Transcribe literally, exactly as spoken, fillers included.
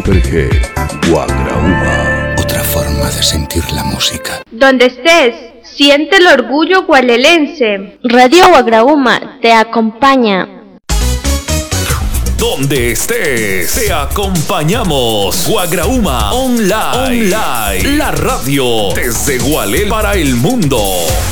R G Guagraúma. Otra forma de sentir la música. Donde estés, siente el orgullo gualelense. Radio Guagraúma te acompaña. Donde estés, te acompañamos. Guagraúma Online. Online. La radio desde Gualel para el mundo.